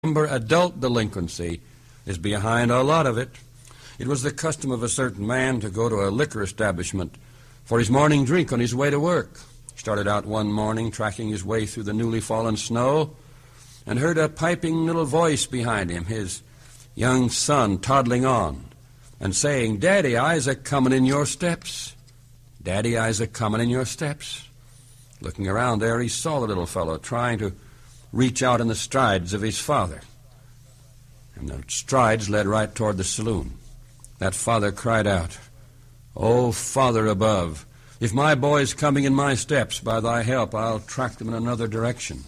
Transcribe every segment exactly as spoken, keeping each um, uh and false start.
Adult delinquency is behind a lot of it. It was the custom of a certain man to go to a liquor establishment for his morning drink on his way to work. He started out one morning tracking his way through the newly fallen snow and heard a piping little voice behind him, his young son toddling on and saying, "Daddy, I's a comin' in your steps. Daddy, I's a comin' in your steps." Looking around there, he saw the little fellow trying to reach out in the strides of his father. And the strides led right toward the saloon. That father cried out, "Oh, Father above, if my boy's coming in my steps, by thy help I'll track them in another direction."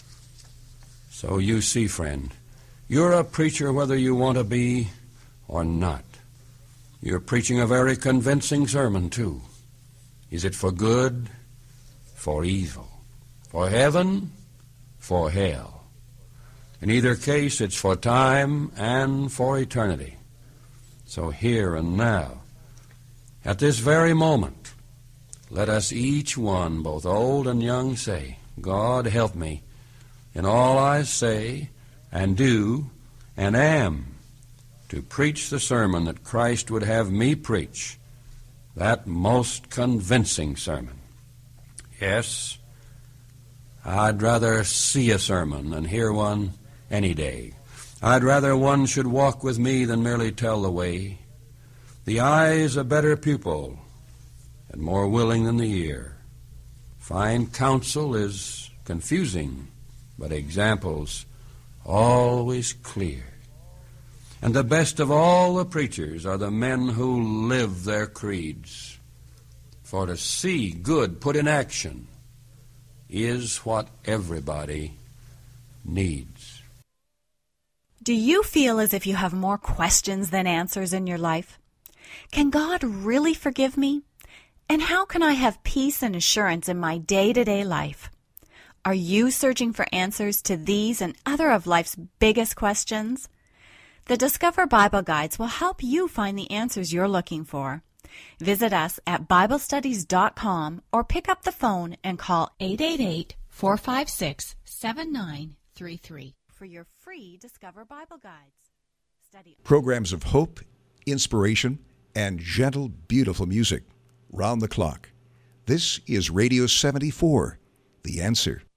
So you see, friend, you're a preacher whether you want to be or not. You're preaching a very convincing sermon, too. Is it for good, for evil, for heaven, for hell? In either case, it's for time and for eternity. So here and now, at this very moment, let us each one, both old and young, say, "God help me in all I say and do and am to preach the sermon that Christ would have me preach, that most convincing sermon." Yes, I'd rather see a sermon than hear one any day. I'd rather one should walk with me than merely tell the way. The eye is a better pupil and more willing than the ear. Fine counsel is confusing, but examples always clear. And the best of all the preachers are the men who live their creeds. For to see good put in action is what everybody needs. Do you feel as if you have more questions than answers in your life? Can God really forgive me? And how can I have peace and assurance in my day-to-day life? Are you searching for answers to these and other of life's biggest questions? The Discover Bible Guides will help you find the answers you're looking for. Visit us at Bible Studies dot com or pick up the phone and call eight eight eight, four five six, seven nine three three for your free Discover Bible Guides. Study Programs of hope, inspiration, and gentle, beautiful music round the clock. This is Radio seventy-four, The Answer.